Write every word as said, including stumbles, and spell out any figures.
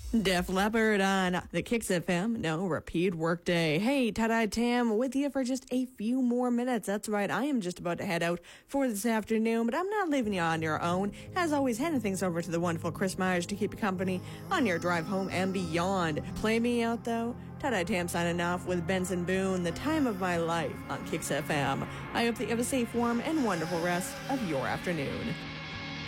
Def Leppard on the Kicks F M No Repeat Workday. Hey, Tie-Dye Tam with you for just a few more minutes. That's right, I am just about to head out for this afternoon, but I'm not leaving you on your own. As always, handing things over to the wonderful Chris Myers to keep you company on your drive home and beyond. Play me out, though. Tie-Dye Tam signing off with Benson Boone, The Time of My Life on Kicks F M. I hope that you have a safe, warm, and wonderful rest of your afternoon.